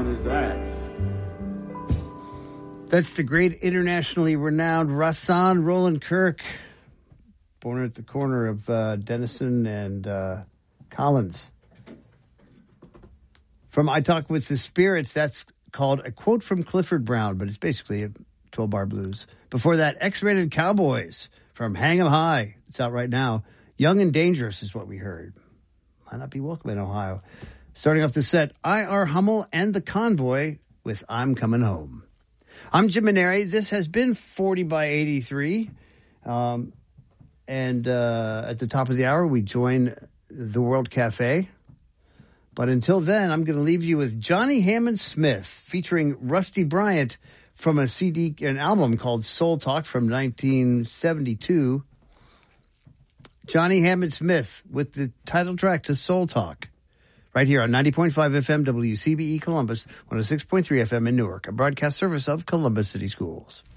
one is that? That's the great internationally renowned Rahsaan Roland Kirk, born at the corner of Denison and Collins. From I Talk with the Spirits, that's called A Quote from Clifford Brown, but it's basically a 12-bar blues. Before that, X-Rated Cowboys from Hang 'em High. It's out right now. Young and Dangerous is what we heard. Might not be welcome in Ohio. Starting off the set, I.R. Hummel and the Convoy with I'm Coming Home. I'm Jim Maneri. This has been 40 by 83. And at the top of the hour, we join the World Cafe. But until then, I'm going to leave you with Johnny Hammond Smith featuring Rusty Bryant from an album called Soul Talk from 1972. Johnny Hammond Smith with the title track to Soul Talk. Right here on 90.5 FM WCBE Columbus, 106.3 FM in Newark, a broadcast service of Columbus City Schools.